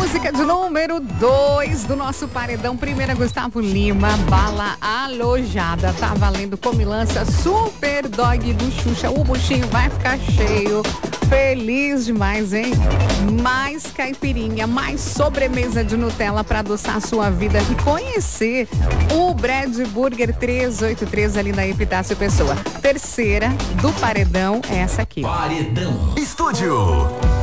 música de número 2 do nosso paredão. Primeira, Gustavo Lima, Bala Alojada. Tá valendo comilança Super Dog do Xuxa. O buchinho vai ficar cheio. Feliz demais, hein? Mais caipirinha, mais sobremesa de Nutella para adoçar a sua vida e conhecer o Brad Burger 383 ali na Epitácio Pessoa. Terceira do paredão é essa aqui. Paredão Estúdio.